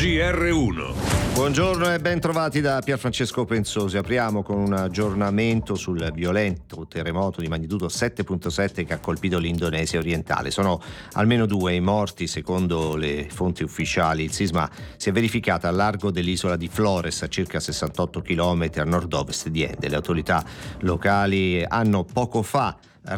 GR1. Buongiorno e ben trovati da Pierfrancesco Pensosi. Apriamo con un aggiornamento sul violento terremoto di magnitudo 7.7 che ha colpito l'Indonesia orientale. Sono almeno 2 i morti secondo le fonti ufficiali. Il sisma si è verificato al largo dell'isola di Flores, a circa 68 km a nord-ovest di Ende. Le autorità locali hanno poco fa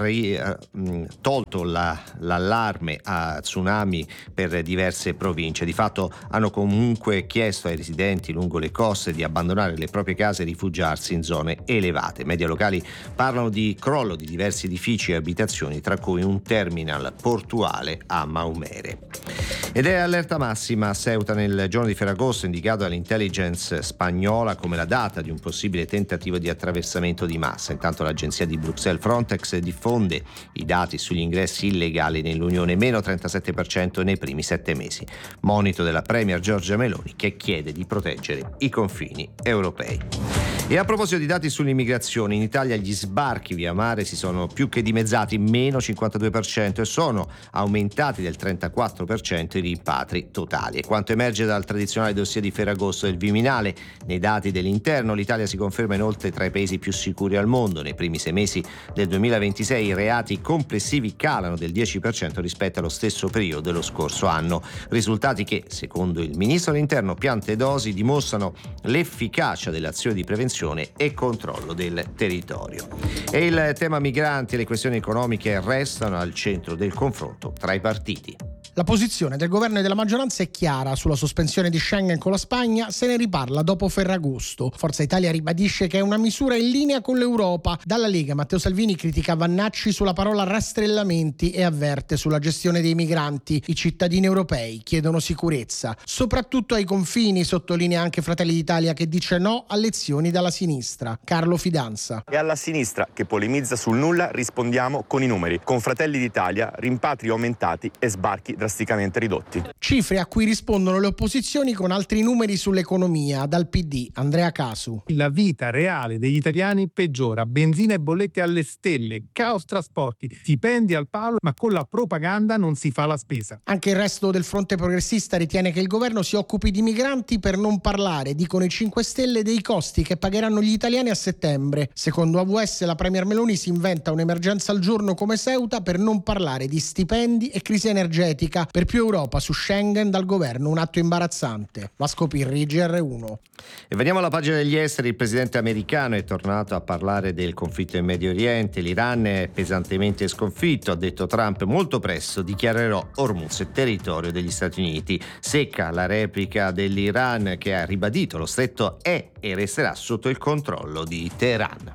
tolto l'allarme a tsunami per diverse province. Di fatto hanno comunque chiesto ai residenti lungo le coste di abbandonare le proprie case e rifugiarsi in zone elevate. Media locali parlano di crollo di diversi edifici e abitazioni, tra cui un terminal portuale a Maumere. Ed è allerta massima a Ceuta nel giorno di Ferragosto, indicato dall'intelligence spagnola come la data di un possibile tentativo di attraversamento di massa. Intanto l'agenzia di Bruxelles Frontex diffonde i dati sugli ingressi illegali nell'Unione, meno 37% nei primi 7 mesi. Monito della Premier Giorgia Meloni, che chiede di proteggere i confini europei. E a proposito di dati sull'immigrazione, in Italia gli sbarchi via mare si sono più che dimezzati, meno 52%, e sono aumentati del 34% i rimpatri totali. E quanto emerge dal tradizionale dossier di Ferragosto del Viminale, nei dati dell'interno l'Italia si conferma inoltre tra i paesi più sicuri al mondo. Nei primi 6 mesi del 2026 i reati complessivi calano del 10% rispetto allo stesso periodo dello scorso anno. Risultati che, secondo il ministro dell'Interno Piantedosi, dimostrano l'efficacia delle azioni di prevenzione e controllo del territorio. E il tema migranti e le questioni economiche restano al centro del confronto tra i partiti. La posizione del governo e della maggioranza è chiara sulla sospensione di Schengen con la Spagna. Se ne riparla dopo Ferragosto. Forza Italia ribadisce che è una misura in linea con l'Europa. Dalla Lega Matteo Salvini critica Vannacci sulla parola rastrellamenti e avverte sulla gestione dei migranti. I cittadini europei chiedono sicurezza, soprattutto ai confini, sottolinea anche Fratelli d'Italia, che dice no a lezioni dalla sinistra. Carlo Fidanza. E alla sinistra, che polemizza sul nulla, rispondiamo con i numeri. Con Fratelli d'Italia, rimpatri aumentati e sbarchi drasticamente ridotti. Cifre a cui rispondono le opposizioni con altri numeri sull'economia. Dal PD, Andrea Casu. La vita reale degli italiani peggiora, benzina e bollette alle stelle, caos trasporti, stipendi al palo, ma con la propaganda non si fa la spesa. Anche il resto del fronte progressista ritiene che il governo si occupi di migranti, per non parlare, dicono i 5 Stelle, dei costi che pagheranno gli italiani a settembre. Secondo AVS la Premier Meloni si inventa un'emergenza al giorno come Ceuta, per non parlare di stipendi e crisi energetica. Per più Europa su Schengen, dal governo un atto imbarazzante. Vasco Pirri, GR1. E veniamo alla pagina degli esteri. Il presidente americano è tornato a parlare del conflitto in Medio Oriente. L'Iran è pesantemente sconfitto, ha detto Trump. Molto presto dichiarerò Hormuz territorio degli Stati Uniti. Secca la replica dell'Iran, che ha ribadito lo stretto è e resterà sotto il controllo di Teheran.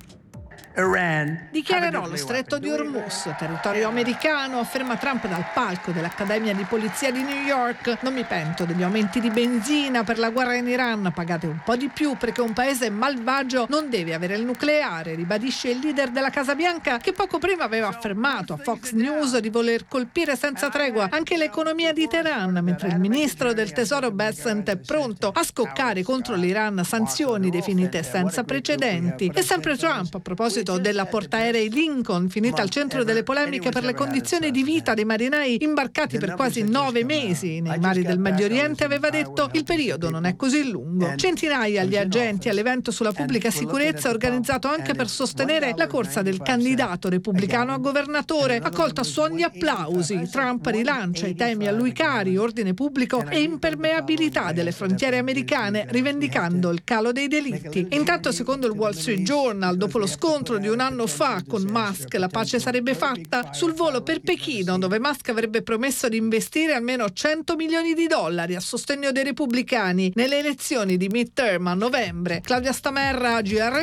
Dichiarerò lo stretto di Hormuz territorio americano, afferma Trump dal palco dell'Accademia di Polizia di New York. Non mi pento degli aumenti di benzina per la guerra in Iran, pagate un po' di più perché un paese malvagio non deve avere il nucleare, ribadisce il leader della Casa Bianca, che poco prima aveva affermato a Fox News di voler colpire senza tregua anche l'economia di Teheran, mentre il ministro del tesoro Bessent è pronto a scoccare contro l'Iran sanzioni definite senza precedenti. E sempre Trump, a proposito della portaerei Lincoln, finita al centro delle polemiche per le condizioni di vita dei marinai imbarcati per quasi 9 mesi nei mari del Medio Oriente, aveva detto: il periodo non è così lungo. Centinaia gli agenti all'evento sulla pubblica sicurezza, organizzato anche per sostenere la corsa del candidato repubblicano a governatore, accolto a suoni di applausi. Trump rilancia i temi a lui cari: ordine pubblico e impermeabilità delle frontiere americane, rivendicando il calo dei delitti. Intanto, secondo il Wall Street Journal, dopo lo scontro di un anno fa con Musk, la pace sarebbe fatta. Sul volo per Pechino, dove Musk avrebbe promesso di investire almeno $100 milioni a sostegno dei repubblicani nelle elezioni di midterm a novembre. Claudia Stamerra,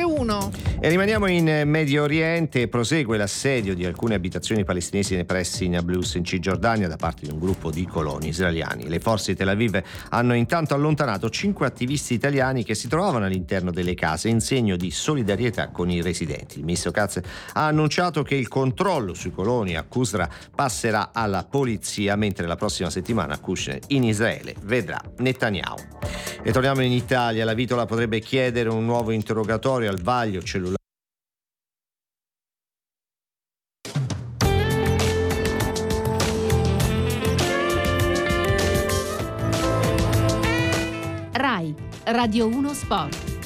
GR1. E rimaniamo in Medio Oriente. Prosegue l'assedio di alcune abitazioni palestinesi nei pressi di Nablus, in Cisgiordania, da parte di un gruppo di coloni israeliani. Le forze di Tel Aviv hanno intanto allontanato 5 attivisti italiani che si trovavano all'interno delle case in segno di solidarietà con i residenti. Il ministro Katz ha annunciato che il controllo sui coloni a Qusra passerà alla polizia, mentre la prossima settimana a Kushner in Israele vedrà Netanyahu. E torniamo in Italia. La Vitola potrebbe chiedere un nuovo interrogatorio al vaglio cellulare RAI, Radio 1 Sport.